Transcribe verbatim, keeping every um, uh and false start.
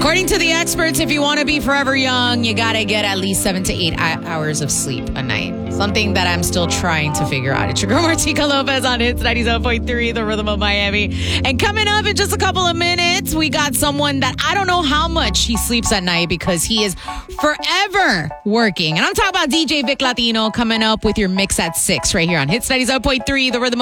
According to the experts, if you want to be forever young, you got to get at least seven to eight hours of sleep a night. Something that I'm still trying to figure out. It's your girl, Martika Lopez on Hits ninety-seven point three, The Rhythm of Miami. And coming up in just a couple of minutes, we got someone that I don't know how much he sleeps at night because he is forever working. And I'm talking about D J Vic Latino coming up with your mix at six right here on Hits ninety-seven point three, The Rhythm